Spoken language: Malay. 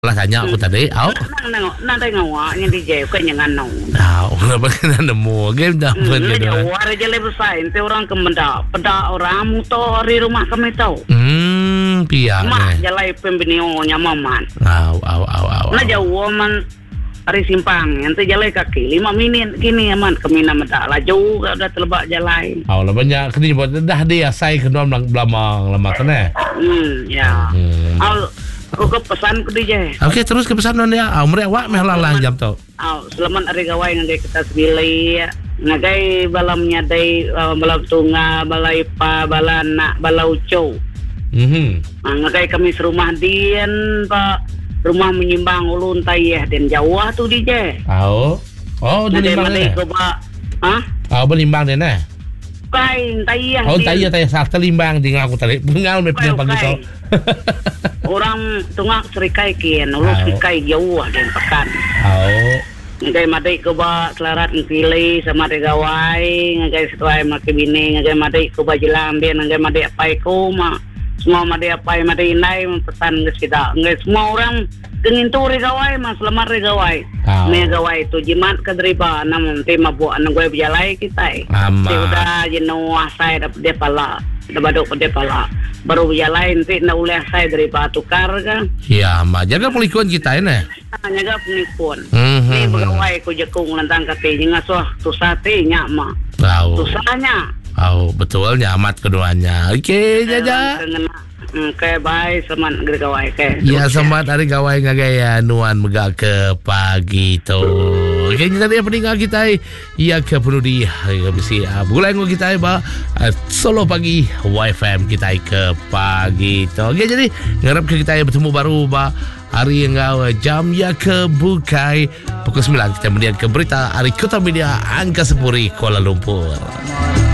Lah tanya aku tadi, Nang tengok yang DJ kan yang anong. Kenapa kena nemu game dah pun Dia gitu. war aja lebih besar, ente orang kemenda, peda orang motor di rumah kami tahu. Piang Mak jalai pembinionya maman. Aw. Nah jauh man hari simpang, ente jalai kaki 5 minit kini aman kami nama tak laju udah telebak jalai. Lah banyak kini buat dah dia sai kenal belamang lama kan Ya. Aku ke pesan ke DJ. Okey, terus ke pesanan dia. Mereka wak meh lalang jam tu. Selamat hari gawai ngagai kita sebilai. Ngagai balamnya day balam tunga, balai pa, balana, balau cow. Ngagai kami serumah dian Pak. Rumah menyimbang ulun tayeh dan Jawa tu DJ. Oh, dia nimbang ni. Belimbang dia nah. Kain tayeh. Tayeh sarta limbang dengan aku tarik. Bengal me pagi tu. Orang tungak serikai kian, ulun serikai jauh dan pekan. Ngagai madai ke ba selarat ngpilih sama de gawai, ngagai setuai make bini, ngagai madai ke ba jelambian, ngagai madai apai ko ma. Semua madai apai madai nai pesan geus kita. Ngagai semua orang gengintu re gawai mas selamat re gawai. Me gawai tu jimat ka deriba nam tema buat anu gue berjalai kita. Sudah jenuh saya dapat dia pala. Dabadok pada pala. Baru berjalai nanti na uleh saya daripada tukar kan. Ya, mak jaga pelikuan kita ini. Jaga pelikuan. Ni pegawai ku jekung lantang katanya ngasuh tusate nya mak. Tusanya. Betul nyamat keduanya. Okey, jaja. Kaya baik seman hari gawai ke. Ya, seman hari gawai ngagaya nuan megak ke pagi tu. Okey, tadi peninggal kita ia ke penudi bisi bulan kita ba solo pagi YFM kita ke pagi tu. Okey, jadi ngarap ke kita bertemu baru ba hari yang jam ya ke bukai pukul 9 kita kemudian ke berita hari Kota Media Angka Sepuri Kuala Lumpur.